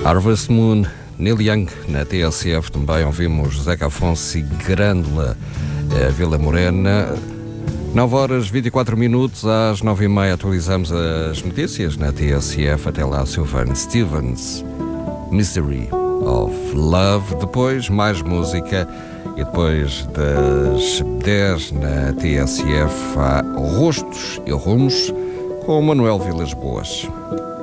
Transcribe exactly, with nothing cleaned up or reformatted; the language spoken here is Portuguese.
Harvest Moon, Neil Young, na T S F também ouvimos Zeca Afonso e Grândola, a Vila Morena. nove horas e vinte e quatro minutos, às nove e meia atualizamos as notícias na T S F. Até lá, Sylvan Stevens, Mystery of Love. Depois, mais música. E depois das dez na T S F, há Rostos e Rumos com Manuel Vilas Boas.